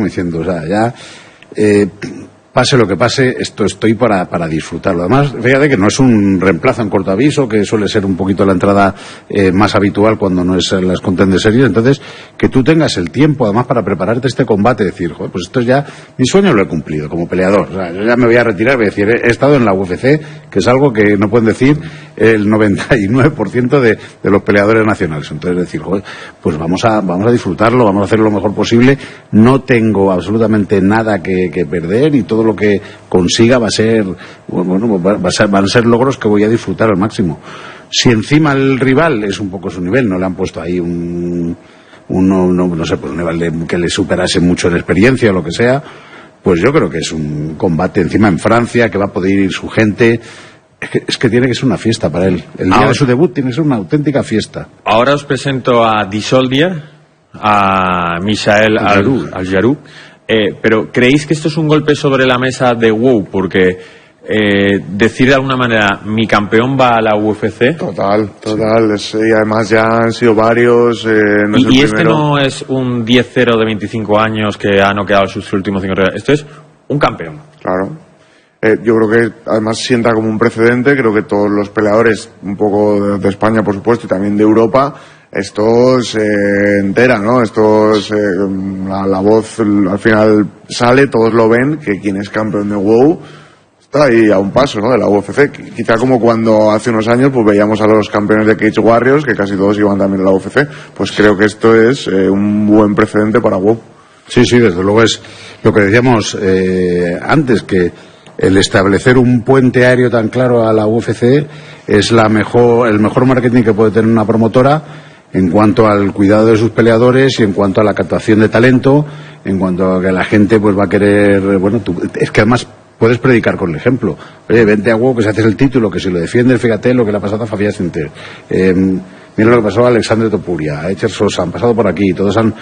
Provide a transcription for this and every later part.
diciendo, o sea, ya pase lo que pase, estoy para disfrutarlo. Además, fíjate que no es un reemplazo en corto aviso, que suele ser un poquito la entrada más habitual cuando no es en las Contender Series. Entonces, que tú tengas el tiempo, además, para prepararte este combate, decir, joder, pues esto ya, mi sueño lo he cumplido como peleador. O sea, yo ya me voy a retirar, voy a decir, he estado en la UFC, que es algo que no pueden decir el 99% de los peleadores nacionales. Entonces, decir, joder, pues vamos a disfrutarlo, vamos a hacer lo mejor posible. No tengo absolutamente nada que perder y todo lo que consiga va a ser, bueno, van a ser logros que voy a disfrutar al máximo. Si encima el rival es un poco su nivel, no le han puesto ahí no sé, pues un nivel que le superase mucho en experiencia o lo que sea, pues yo creo que es un combate encima en Francia, que va a poder ir su gente. Es que tiene que ser una fiesta para él. El día de su debut tiene que ser una auténtica fiesta. Ahora os presento a Dissoldia, a Michael Al-Jarou. Pero ¿creéis que esto es un golpe sobre la mesa de WoW? Porque decir de alguna manera, mi campeón va a la UFC. Total. Sí. Y además ya han sido varios. No y este no es un 10-0 de 25 años que ha noqueado sus últimos 5 rivales. Esto es un campeón. Claro. Yo creo que además sienta como un precedente. Creo que todos los peleadores, un poco de España por supuesto y también de Europa, estos se enteran, ¿no? Estos, la voz al final sale, todos lo ven, que quien es campeón de WoW está ahí a un paso, ¿no? De la UFC. Quizá como cuando hace unos años pues veíamos a los campeones de Cage Warriors, que casi todos iban también a la UFC. Pues creo que esto es un buen precedente para WoW. Sí, desde luego es lo que decíamos antes, que el establecer un puente aéreo tan claro a la UFC es el mejor marketing que puede tener una promotora en cuanto al cuidado de sus peleadores y en cuanto a la captación de talento, en cuanto a que la gente pues va a querer, bueno, es que además puedes predicar con el ejemplo. Oye, vente a WoW, que si haces el título, que si lo defiendes, fíjate lo que le ha pasado a Fabián Sinter. Mira lo que pasó a Alexandre Topuria, a Echer Sosa, han pasado por aquí, todos han...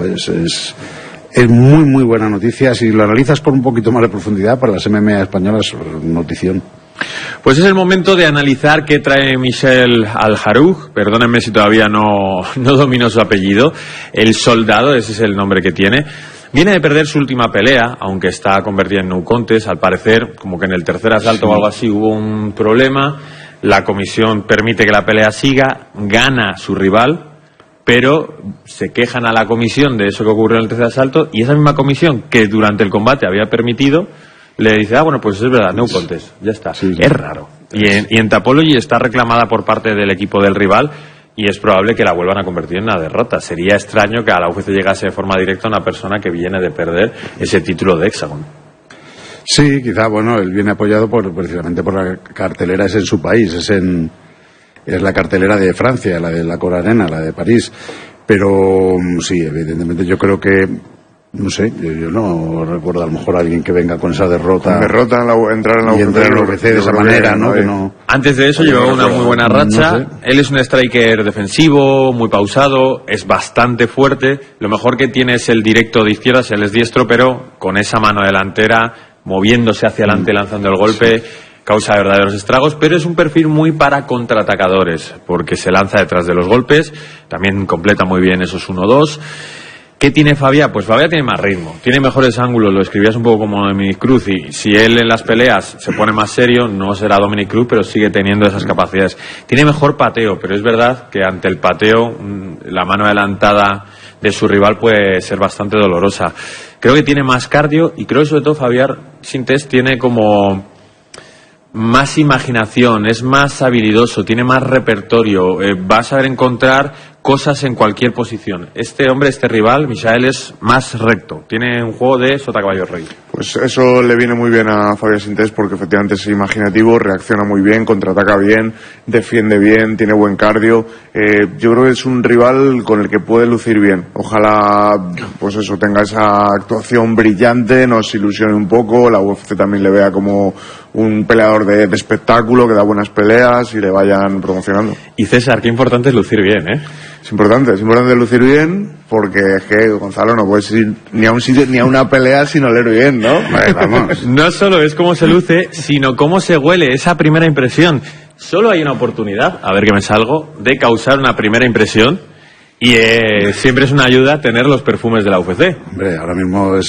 Es muy, muy buena noticia. Si lo analizas con un poquito más de profundidad, para las MMA españolas, notición. Pues es el momento de analizar qué trae Michael Al-Jarou. Perdónenme si todavía no domino su apellido. El soldado, ese es el nombre que tiene. Viene de perder su última pelea, aunque está convertida en no contest. Al parecer, como que en el tercer asalto o algo así hubo un problema. La comisión permite que la pelea siga, gana su rival, pero se quejan a la comisión de eso que ocurrió en el tercer asalto, y esa misma comisión que durante el combate había permitido le dice, bueno, pues es verdad, no contest, ya está. Sí. Es raro. Y en Tapology está reclamada por parte del equipo del rival, y es probable que la vuelvan a convertir en una derrota. Sería extraño que a la UFC llegase de forma directa una persona que viene de perder ese título de Hexagon. Sí, quizá, bueno, él viene apoyado precisamente por la cartelera, es en su país, es la cartelera de Francia, la de la Cor Arena, la de París. Pero sí, evidentemente yo creo que, no sé, yo no recuerdo a lo mejor a alguien que venga con esa derrota. Entrar en la UFC de esa manera, ¿no? Que no. Antes de eso llevaba una muy buena racha. No sé. Él es un striker defensivo, muy pausado, es bastante fuerte. Lo mejor que tiene es el directo de izquierdas, él es diestro, pero con esa mano delantera, moviéndose hacia adelante, lanzando el golpe. Sí. Causa verdaderos estragos, pero es un perfil muy para contraatacadores, porque se lanza detrás de los golpes, también completa muy bien esos 1-2. ¿Qué tiene Fabián? Pues Fabián tiene más ritmo, tiene mejores ángulos, lo escribías un poco como Dominic Cruz, y si él en las peleas se pone más serio, no será Dominic Cruz, pero sigue teniendo esas capacidades. Tiene mejor pateo, pero es verdad que ante el pateo, la mano adelantada de su rival puede ser bastante dolorosa. Creo que tiene más cardio, y creo que sobre todo Fabián Sintes tiene como más imaginación, es más habilidoso, tiene más repertorio, va a saber encontrar cosas en cualquier posición. Este rival, Michael, es más recto, tiene un juego de sota caballo rey. Pues eso le viene muy bien a Fabián Sintes, porque efectivamente es imaginativo, reacciona muy bien, contraataca bien, defiende bien, tiene buen cardio. Yo creo que es un rival con el que puede lucir bien. Ojalá, pues eso, tenga esa actuación brillante, nos ilusione un poco, la UFC también le vea como un peleador de espectáculo, que da buenas peleas y le vayan promocionando. Y César, qué importante es lucir bien, ¿eh? Es importante lucir bien, porque es que, Gonzalo, no puedes ir ni a un sitio ni a una pelea sin oler bien, ¿no? Vamos. No solo es cómo se luce, sino cómo se huele, esa primera impresión. Solo hay una oportunidad, a ver que me salgo, de causar una primera impresión, y siempre es una ayuda tener los perfumes de la UFC. Hombre, ahora mismo